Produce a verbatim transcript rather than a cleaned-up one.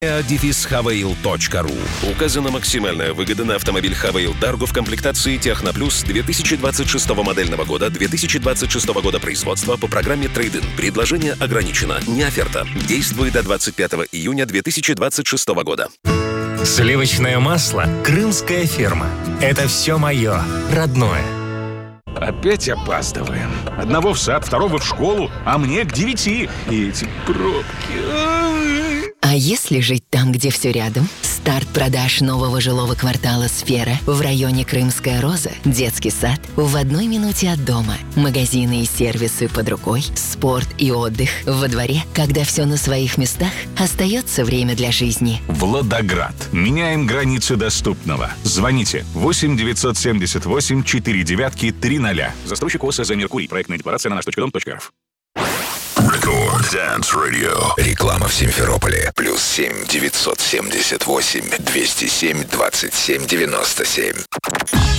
дефис хавейл точка ру. Указана максимальная выгода на автомобиль Хавейл Дарго в комплектации Техноплюс две тысячи двадцать шестого модельного года, две тысячи двадцать шестого года производства по программе Трейд-ин. Предложение ограничено, не оферта. Действует до двадцать пятого июня две тысячи двадцать шестого года. Сливочное масло «Крымская ферма». Это все мое, родное. Опять опаздываем. Одного в сад, второго в школу, а мне к девяти. И эти пробки... А если жить там, где все рядом? Старт продаж нового жилого квартала «Сфера» в районе Крымская Роза, детский сад в одной минуте от дома, магазины и сервисы под рукой, спорт и отдых во дворе. Когда все на своих местах, остается время для жизни. Владоград. Меняем границы доступного. Звоните восемь девятьсот семьдесят восемь четыре девятки три ноля. Застройщик ОСЗ «Меркурий». Проектная декларация на наш точка дом точка рф. Рекорд Dance Radio. Реклама в Симферополе. Плюс семь девятьсот семьдесят восемь двести семь двадцать семь девяносто семь.